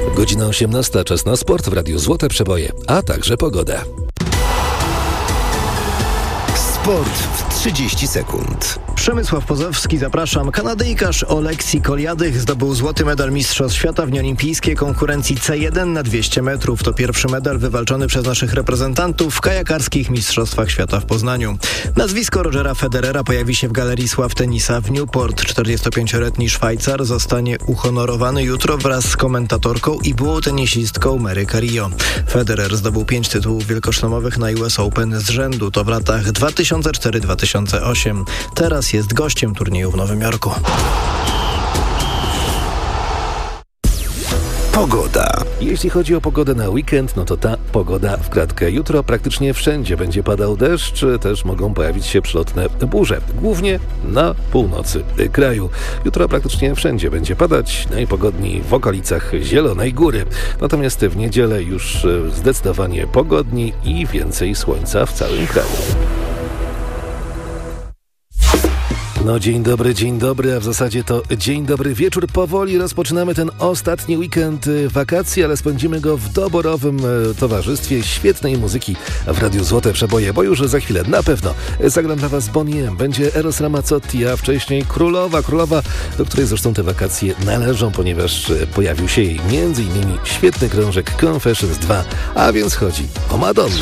Godzina 18, czas na sport w Radiu Złote Przeboje, a także pogoda. Sport w 30 sekund. Przemysław Pozowski, zapraszam. Kanadyjkarz Oleksii Koliadych zdobył złoty medal Mistrzostw Świata w nieolimpijskiej konkurencji C1 na 200 metrów. To pierwszy medal wywalczony przez naszych reprezentantów w kajakarskich Mistrzostwach Świata w Poznaniu. Nazwisko Rogera Federera pojawi się w Galerii Sław Tenisa w Newport. 45-letni Szwajcar zostanie uhonorowany jutro wraz z komentatorką i byłą tenisistką Mary Carillo. Federer zdobył 5 tytułów wielkoszlemowych na US Open z rzędu. To w latach 2004-2008. Teraz jest gościem turnieju w Nowym Jorku. Pogoda. Jeśli chodzi o pogodę na weekend, no to ta pogoda w kratkę. Jutro praktycznie wszędzie będzie padał deszcz, też mogą pojawić się przelotne burze, głównie na północy kraju. Jutro praktycznie wszędzie będzie padać, najpogodniej w okolicach Zielonej Góry. Natomiast w niedzielę już zdecydowanie pogodniej i więcej słońca w całym kraju. No dzień dobry, a w zasadzie to dzień dobry wieczór. Powoli rozpoczynamy ten ostatni weekend wakacji, ale spędzimy go w doborowym towarzystwie świetnej muzyki w Radiu Złote Przeboje, bo już za chwilę na pewno zagram dla Was Bonnie M. Będzie Eros Ramazzotti, a wcześniej Królowa, do której zresztą te wakacje należą, ponieważ pojawił się jej m.in. świetny krążek Confessions 2, a więc chodzi o Madonnę.